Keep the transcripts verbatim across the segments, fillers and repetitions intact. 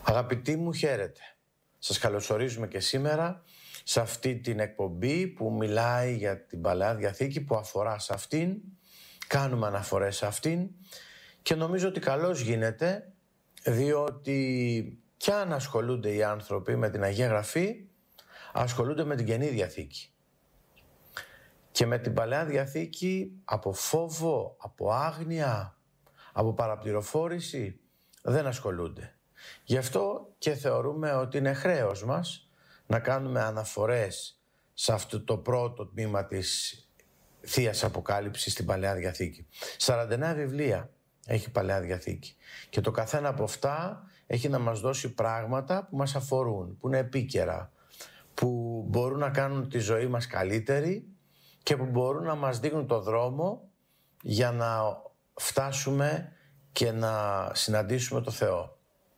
Αγαπητοί μου, χαίρετε. Σας καλωσορίζουμε και σήμερα σε αυτή την εκπομπή που μιλάει για την Παλαιά Διαθήκη, που αφορά σε αυτήν, κάνουμε αναφορές σε αυτήν και νομίζω ότι καλώς γίνεται, διότι κι αν ασχολούνται οι άνθρωποι με την Αγία Γραφή, ασχολούνται με την Καινή Διαθήκη. Και με την Παλαιά Διαθήκη από φόβο, από άγνοια, από παραπληροφόρηση δεν ασχολούνται. Γι' αυτό και θεωρούμε ότι είναι χρέος μας να κάνουμε αναφορές σε αυτό το πρώτο τμήμα της Θείας Αποκάλυψης στην Παλαιά Διαθήκη. σαράντα εννέα βιβλία έχει η Παλαιά Διαθήκη και το καθένα από αυτά έχει να μας δώσει πράγματα που μας αφορούν, που είναι επίκαιρα, που μπορούν να κάνουν τη ζωή μας καλύτερη και που μπορούν να μας δείχνουν το δρόμο για να φτάσουμε και να συναντήσουμε το Θεό.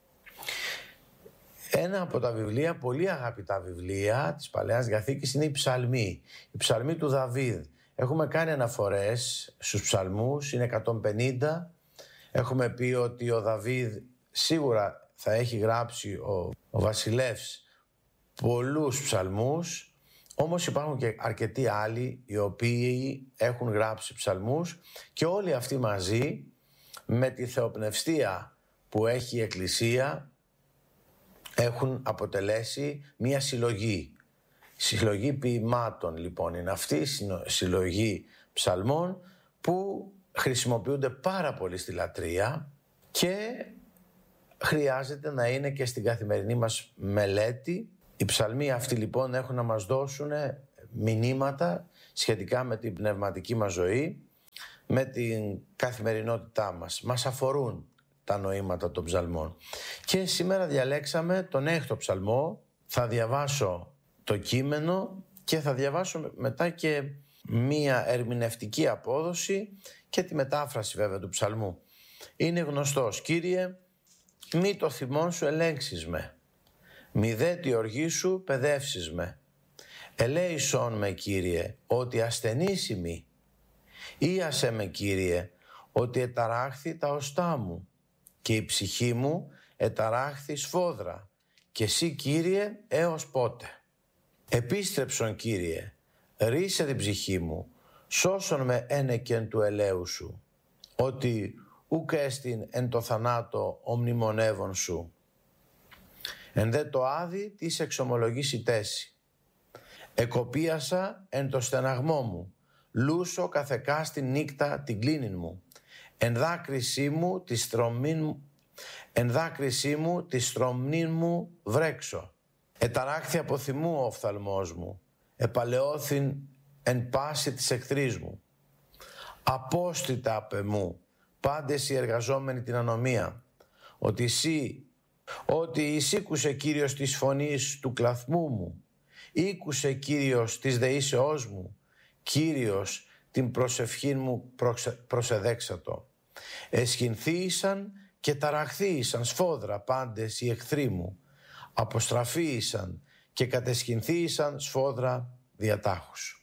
Ένα από τα βιβλία, πολύ αγαπητά βιβλία της Παλαιάς Διαθήκης, είναι οι Ψαλμοί. Οι Ψαλμοί του Δαβίδ. Έχουμε κάνει αναφορές στους Ψαλμούς, είναι εκατόν πενήντα. Έχουμε πει ότι ο Δαβίδ σίγουρα θα έχει γράψει, ο, ο βασιλεύς, πολλούς ψαλμούς, όμως υπάρχουν και αρκετοί άλλοι οι οποίοι έχουν γράψει ψαλμούς και όλοι αυτοί μαζί με τη θεοπνευστία που έχει η Εκκλησία έχουν αποτελέσει μία συλλογή. Συλλογή ποιημάτων λοιπόν είναι αυτή η συλλογή ψαλμών που χρησιμοποιούνται πάρα πολύ στη λατρεία και χρειάζεται να είναι και στην καθημερινή μας μελέτη. Οι ψαλμοί αυτοί λοιπόν έχουν να μας δώσουν μηνύματα σχετικά με την πνευματική μας ζωή, με την καθημερινότητά μας. Μας αφορούν τα νοήματα των ψαλμών. Και σήμερα διαλέξαμε τον έκτο ψαλμό. Θα διαβάσω το κείμενο και θα διαβάσω μετά και μία ερμηνευτική απόδοση και τη μετάφραση βέβαια του ψαλμού. Είναι γνωστός. Κύριε, μη το θυμόν σου ελέγξεις με, μη δε τη οργή σου παιδεύσεις με. Ελέησόν με, Κύριε, ότι ασθενής ημί. Ήασε με, Κύριε, ότι εταράχθη τα οστά μου και η ψυχή μου εταράχθη σφόδρα και εσύ, Κύριε, έως πότε. Επίστρεψον, Κύριε, ρίσε την ψυχή μου, σώσον με ένεκεν του ελέου σου, ότι ουκ έστιν εν το θανάτο ο μνημονεύων σου. Εν δε το άδει της εξομολογής η τέση. Εκοπίασα εν το στεναγμό μου, λούσω καθεκά στην νύκτα την κλίνην μου. Εν δάκρυσή μου τη στρωμήν μου, εν δάκρυσή μου τη στρωμνήν μου βρέξω. Εταράχθη από θυμού ο οφθαλμός μου, επαλαιώθην εν πάση της εχθρής μου. Απόστητα απ' εμού, πάντες οι εργαζόμενοι την ανομία, ότι εσύ, ότι εισήκουσε Κύριος της φωνής του κλαθμού μου, ήκουσε Κύριος της δεήσεώς μου, Κύριος την προσευχήν μου προσε, προσεδέξατο. Εσχυνθήησαν και ταραχθήησαν σφόδρα πάντες οι εχθροί μου, αποστραφήησαν και κατεσχυνθήησαν σφόδρα διατάχους.